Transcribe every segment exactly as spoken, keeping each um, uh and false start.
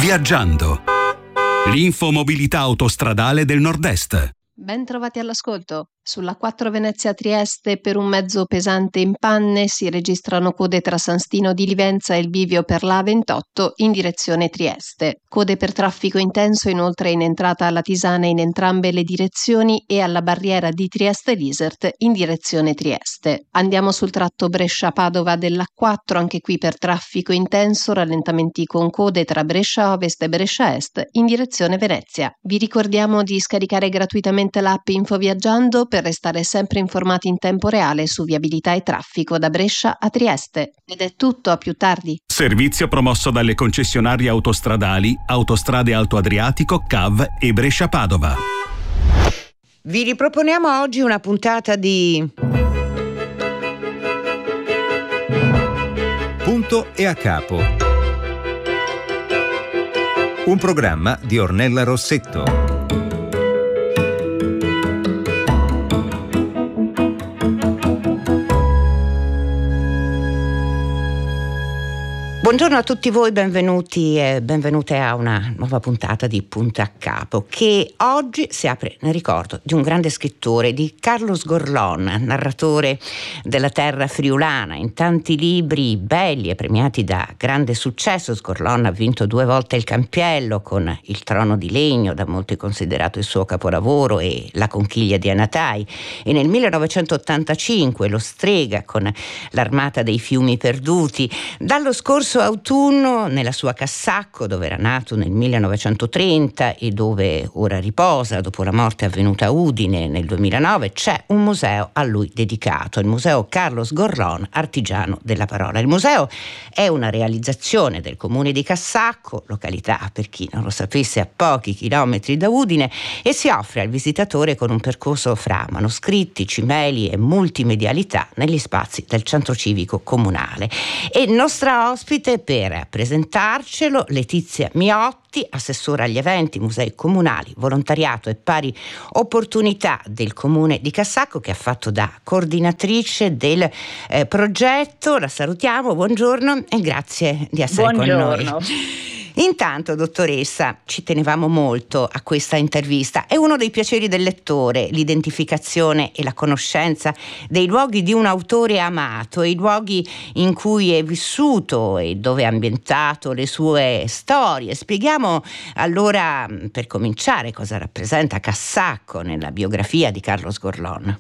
Viaggiando. L'infomobilità autostradale del Nord-Est. Ben trovati all'ascolto. Sulla quattro Venezia-Trieste per un mezzo pesante in panne si registrano code tra San Stino di Livenza e il bivio per la A ventotto in direzione Trieste. Code per traffico intenso inoltre in entrata alla Tisana in entrambe le direzioni e alla barriera di Trieste-Lisert in direzione Trieste. Andiamo sul tratto Brescia-Padova dell'A quattro, anche qui per traffico intenso, rallentamenti con code tra Brescia Ovest e Brescia Est in direzione Venezia. Vi ricordiamo di scaricare gratuitamente l'app Info Viaggiando per restare sempre informati in tempo reale su viabilità e traffico da Brescia a Trieste. Ed è tutto, a più tardi. Servizio promosso dalle concessionarie autostradali Autostrade Alto Adriatico, C A V e Brescia-Padova. Vi riproponiamo oggi una puntata di Punto e a capo. Un programma di Ornella Rossetto. Buongiorno a tutti voi, benvenuti e benvenute a una nuova puntata di Punto a Capo, che oggi si apre nel ricordo di un grande scrittore, di Carlos Gorlón, narratore della terra friulana. In tanti libri belli e premiati da grande successo, Gorlón ha vinto due volte il Campiello con Il trono di legno, da molti considerato il suo capolavoro, e La conchiglia di Anatai, e nel millenovecentottantacinque Lo strega con L'armata dei fiumi perduti. Dallo scorso autunno, nella sua Cassacco, dove era nato nel millenovecentotrenta e dove ora riposa dopo la morte avvenuta a Udine nel duemilanove, c'è un museo a lui dedicato, il Museo Carlos Gorlón, artigiano della parola. Il museo è una realizzazione del comune di Cassacco, località, per chi non lo sapesse, a pochi chilometri da Udine, e si offre al visitatore con un percorso fra manoscritti, cimeli e multimedialità negli spazi del centro civico comunale. E nostra ospite per presentarcelo, Letizia Miotti, assessora agli eventi, musei comunali, volontariato e pari opportunità del comune di Cassacco, che ha fatto da coordinatrice del eh, progetto. La salutiamo, buongiorno e grazie di essere buongiorno. con noi. Intanto, dottoressa, ci tenevamo molto a questa intervista. È uno dei piaceri del lettore l'identificazione e la conoscenza dei luoghi di un autore amato, i luoghi in cui è vissuto e dove ha ambientato le sue storie. Spieghiamo allora, per cominciare, cosa rappresenta Cassacco nella biografia di Carlos Gorlón.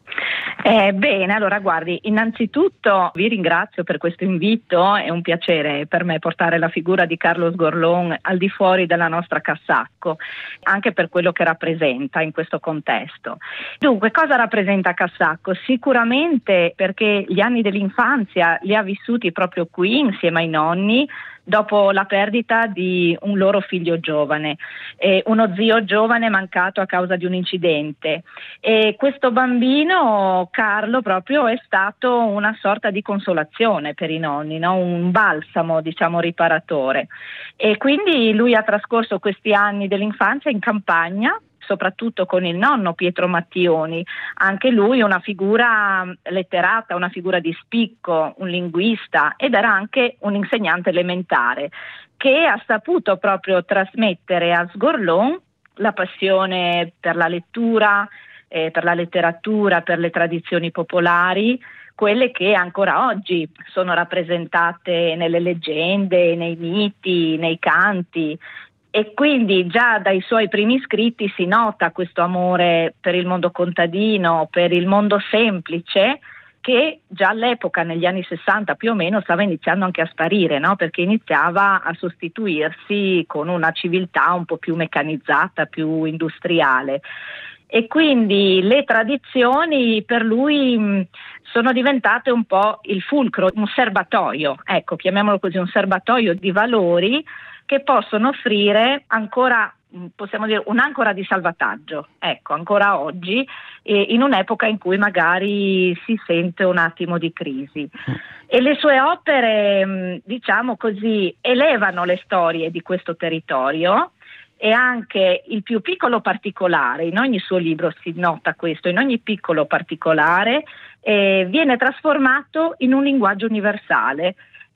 Eh, bene, allora guardi, innanzitutto vi ringrazio per questo invito, è un piacere per me portare la figura di Carlos Gorlón al di fuori della nostra Cassacco, anche per quello che rappresenta in questo contesto. Dunque, cosa rappresenta Cassacco? Sicuramente perché gli anni dell'infanzia li ha vissuti proprio qui insieme ai nonni, dopo la perdita di un loro figlio giovane, eh, uno zio giovane mancato a causa di un incidente. E questo bambino, Carlo, proprio è stato una sorta di consolazione per i nonni, no? Un balsamo, diciamo, riparatore. E quindi lui ha trascorso questi anni dell'infanzia in campagna, soprattutto con il nonno Pietro Mattioni, anche lui una figura letterata, una figura di spicco, un linguista, ed era anche un insegnante elementare che ha saputo proprio trasmettere a Gorlón la passione per la lettura, eh, per la letteratura, per le tradizioni popolari, quelle che ancora oggi sono rappresentate nelle leggende, nei miti, nei canti. E quindi già dai suoi primi scritti si nota questo amore per il mondo contadino, per il mondo semplice, che già all'epoca, negli anni sessanta più o meno, stava iniziando anche a sparire, no? Perché iniziava a sostituirsi con una civiltà un po' più meccanizzata, più industriale. E quindi le tradizioni per lui mh, sono diventate un po' il fulcro, un serbatoio, ecco, chiamiamolo così, un serbatoio di valori che possono offrire ancora, possiamo dire, un'ancora di salvataggio, ecco, ancora oggi, eh, in un'epoca in cui magari si sente un attimo di crisi. E le sue opere, diciamo così, elevano le storie di questo territorio, e anche il più piccolo particolare, in ogni suo libro si nota questo, in ogni piccolo particolare eh, viene trasformato in un linguaggio universale.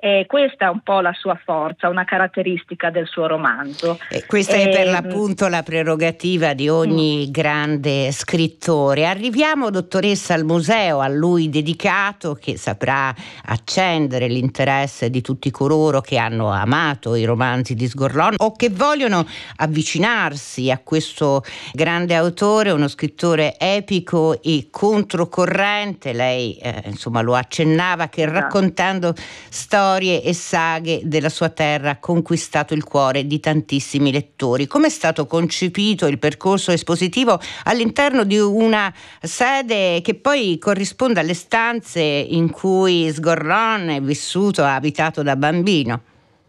E questa è un po' la sua forza, una caratteristica del suo romanzo. E questa e... è per l'appunto la prerogativa di ogni mm. grande scrittore. Arriviamo, dottoressa, al museo a lui dedicato, che saprà accendere l'interesse di tutti coloro che hanno amato i romanzi di Sgorlon o che vogliono avvicinarsi a questo grande autore, uno scrittore epico e controcorrente. Lei eh, insomma lo accennava, che raccontando storie e saghe della sua terra ha conquistato il cuore di tantissimi lettori. Come è stato concepito il percorso espositivo all'interno di una sede che poi corrisponde alle stanze in cui Sgorlon è vissuto, ha abitato da bambino?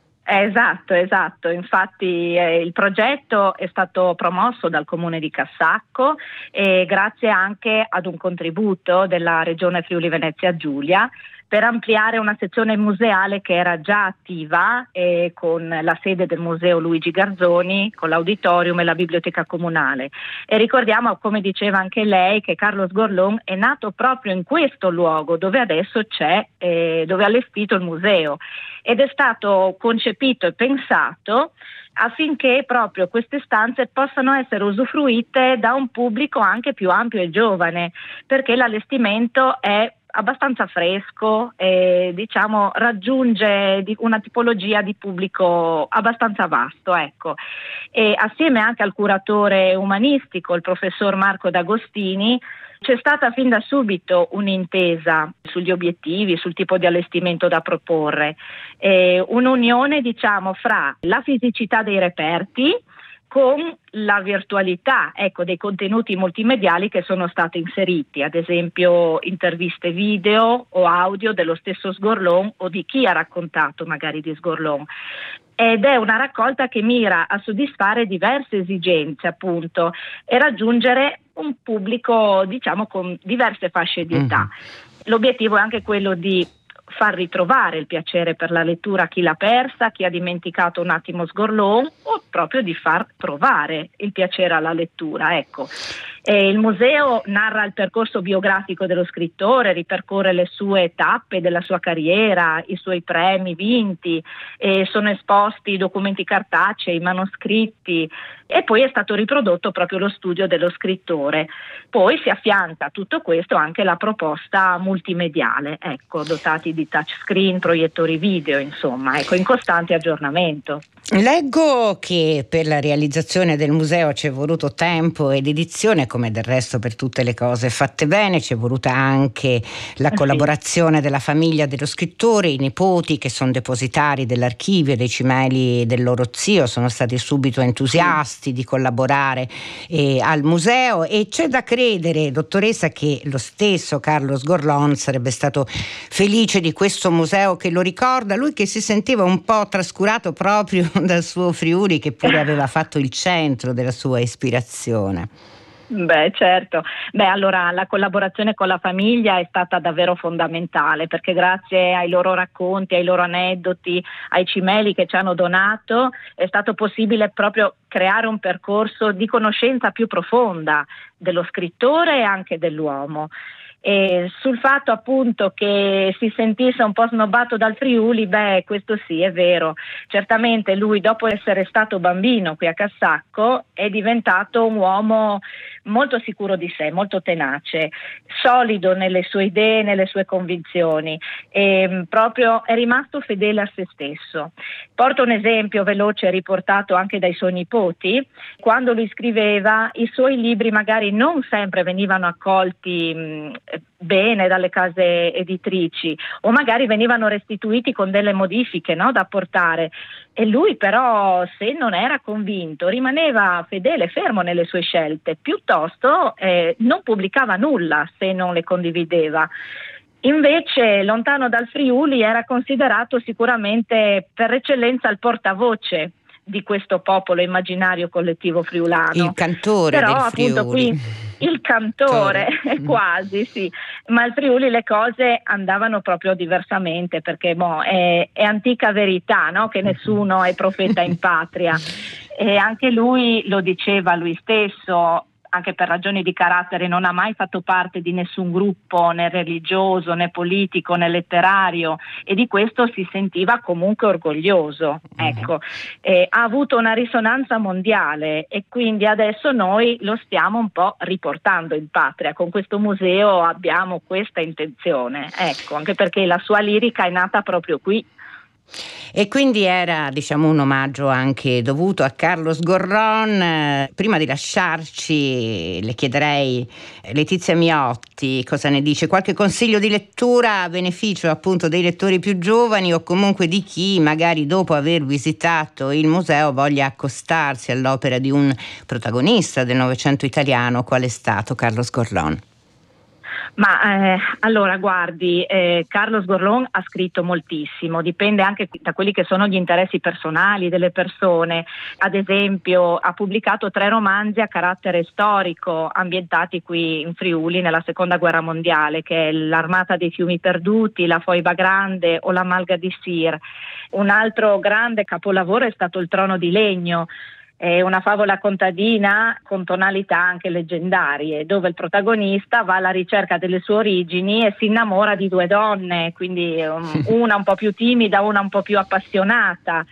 Esatto, esatto. Infatti eh, il progetto è stato promosso dal Comune di Cassacco e grazie anche ad un contributo della Regione Friuli Venezia Giulia per ampliare una sezione museale che era già attiva eh, con la sede del Museo Luigi Garzoni, con l'auditorium e la biblioteca comunale. E ricordiamo, come diceva anche lei, che Carlo Sgorlon è nato proprio in questo luogo dove adesso c'è, eh, dove è allestito il museo, ed è stato concepito e pensato affinché proprio queste stanze possano essere usufruite da un pubblico anche più ampio e giovane, perché l'allestimento è abbastanza fresco e diciamo raggiunge una tipologia di pubblico abbastanza vasto, ecco. E assieme anche al curatore umanistico, il professor Marco D'Agostini, c'è stata fin da subito un'intesa sugli obiettivi, sul tipo di allestimento da proporre, eh, un'unione diciamo fra la fisicità dei reperti con la virtualità, ecco, dei contenuti multimediali che sono stati inseriti, ad esempio interviste video o audio dello stesso Sgorlon o di chi ha raccontato magari di Sgorlon. Ed è una raccolta che mira a soddisfare diverse esigenze, appunto, e raggiungere un pubblico, diciamo, con diverse fasce di età. Mm. L'obiettivo è anche quello di far ritrovare il piacere per la lettura a chi l'ha persa, chi ha dimenticato un attimo Sgorlon, o proprio di far trovare il piacere alla lettura, ecco. E il museo narra il percorso biografico dello scrittore, ripercorre le sue tappe della sua carriera, i suoi premi vinti, e sono esposti documenti cartacei, manoscritti, e poi è stato riprodotto proprio lo studio dello scrittore. Poi si affianca a tutto questo anche la proposta multimediale, ecco, dotati di touchscreen, proiettori video, insomma, ecco, in costante aggiornamento. Leggo che per la realizzazione del museo ci è voluto tempo ed edizione, come del resto per tutte le cose fatte bene. Ci è voluta anche la eh collaborazione sì. della famiglia dello scrittore, i nipoti che sono depositari dell'archivio, dei cimeli del loro zio, sono stati subito entusiasti sì. di collaborare eh, al museo, e c'è da credere, dottoressa, che lo stesso Carlo Sgorlon sarebbe stato felice di questo museo che lo ricorda, lui che si sentiva un po' trascurato proprio dal suo Friuli, che pure aveva fatto il centro della sua ispirazione. Beh, certo. Beh, allora la collaborazione con la famiglia è stata davvero fondamentale, perché grazie ai loro racconti, ai loro aneddoti, ai cimeli che ci hanno donato, è stato possibile proprio creare un percorso di conoscenza più profonda dello scrittore e anche dell'uomo. E sul fatto appunto che si sentisse un po' snobbato dal Friuli, beh, questo sì, è vero. Certamente lui, dopo essere stato bambino qui a Cassacco, è diventato un uomo molto sicuro di sé, molto tenace, solido nelle sue idee, nelle sue convinzioni, e proprio è rimasto fedele a se stesso. Porto un esempio veloce riportato anche dai suoi nipoti. Quando lui scriveva, i suoi libri magari non sempre venivano accolti mh, bene dalle case editrici, o magari venivano restituiti con delle modifiche, no, da apportare, e lui però, se non era convinto, rimaneva fedele, fermo nelle sue scelte, piuttosto eh, non pubblicava nulla se non le condivideva. Invece, lontano dal Friuli, era considerato sicuramente per eccellenza il portavoce di questo popolo immaginario collettivo friulano. Il cantore Però, del appunto, Friuli. Qui, il cantore, quasi, sì. Ma al Friuli le cose andavano proprio diversamente, perché boh, è, è antica verità, no? Che nessuno è profeta in patria. E anche lui lo diceva lui stesso: anche per ragioni di carattere non ha mai fatto parte di nessun gruppo né religioso né politico né letterario, e di questo si sentiva comunque orgoglioso. Ecco, eh, ha avuto una risonanza mondiale e quindi adesso noi lo stiamo un po' riportando in patria. Con questo museo abbiamo questa intenzione, ecco, anche perché la sua lirica è nata proprio qui. E quindi era, diciamo, un omaggio anche dovuto a Carlos Gorlon. Prima di lasciarci le chiederei, Letizia Miotti, cosa ne dice? Qualche consiglio di lettura a beneficio appunto dei lettori più giovani o comunque di chi magari dopo aver visitato il museo voglia accostarsi all'opera di un protagonista del Novecento italiano, qual è stato Carlos Gorlon? Ma eh, allora guardi, eh, Carlos Gorlon ha scritto moltissimo, dipende anche da quelli che sono gli interessi personali delle persone. Ad esempio ha pubblicato tre romanzi a carattere storico ambientati qui in Friuli nella seconda guerra mondiale, che è L'Armata dei fiumi perduti, La foiba grande o La malga di Sir. Un altro grande capolavoro è stato Il trono di legno. È una favola contadina con tonalità anche leggendarie, dove il protagonista va alla ricerca delle sue origini e si innamora di due donne, quindi um, una un po' più timida, una un po' più appassionata.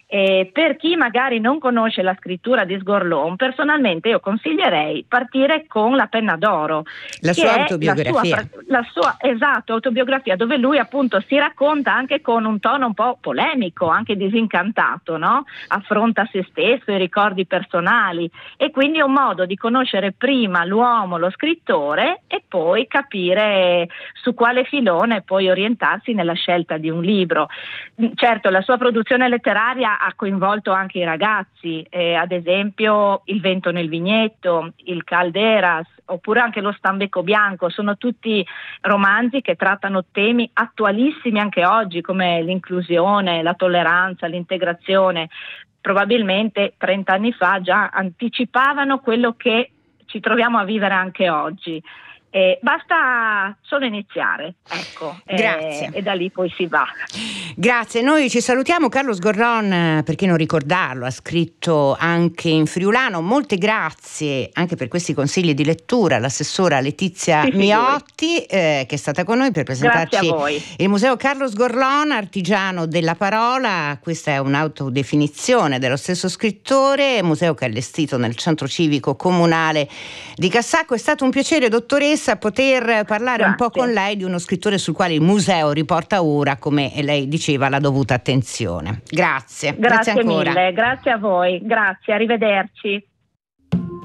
E per chi magari non conosce la scrittura di Gorlon, personalmente io consiglierei partire con La penna d'oro, la sua autobiografia, la sua, la sua esatto autobiografia, dove lui appunto si racconta anche con un tono un po' polemico, anche disincantato, no? Affronta se stesso, i ricordi personali, e quindi è un modo di conoscere prima l'uomo, lo scrittore, e poi capire su quale filone poi orientarsi nella scelta di un libro. Certo, la sua produzione letteraria ha coinvolto anche i ragazzi, eh, ad esempio Il vento nel vigneto, Il Calderas, oppure anche Lo stambecco bianco. Sono tutti romanzi che trattano temi attualissimi anche oggi, come l'inclusione, la tolleranza, l'integrazione. Probabilmente trent'anni fa già anticipavano quello che ci troviamo a vivere anche oggi. Eh, basta solo iniziare, ecco, Grazie. Eh, e da lì poi si va. Grazie, noi ci salutiamo. Carlos Gorlon, per chi non ricordarlo, ha scritto anche in friulano. Molte grazie anche per questi consigli di lettura all'assessora Letizia sì, Miotti, eh, che è stata con noi per presentarci il Museo Carlos Gorlon, artigiano della parola. Questa è un'autodefinizione dello stesso scrittore, museo che è allestito nel centro civico comunale di Cassacco. È stato un piacere, dottoressa, poter parlare Grazie. un po' con lei di uno scrittore sul quale il museo riporta ora, come lei diceva, la dovuta attenzione. Grazie. Grazie, Grazie ancora. mille, grazie a voi, grazie, arrivederci.